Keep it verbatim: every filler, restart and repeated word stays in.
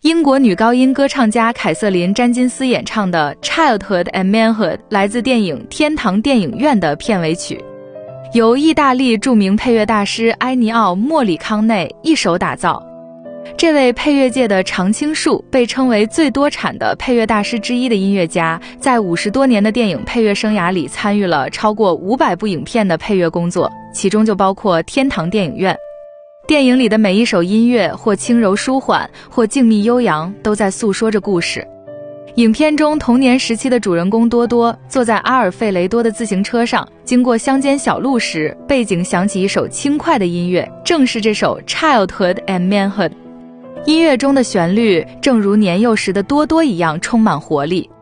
英国女高音歌唱家凯瑟琳·詹金斯演唱的《Childhood and Manhood》来自电影《天堂电影院》的片尾曲，由意大利著名配乐大师埃尼奥·莫里康内一手打造。这位配乐界的常青树，被称为最多产的配乐大师之一的音乐家，在五十多年的电影配乐生涯里参与了超过五百部影片的配乐工作，其中就包括《天堂电影院》。电影里的每一首音乐，或轻柔舒缓，或静谧悠扬，都在诉说着故事。影片中童年时期的主人公多多坐在阿尔费雷多的自行车上，经过乡间小路时，背景响起一首轻快的音乐，正是这首 Childhood and Manhood。音乐中的旋律正如年幼时的多多一样充满活力。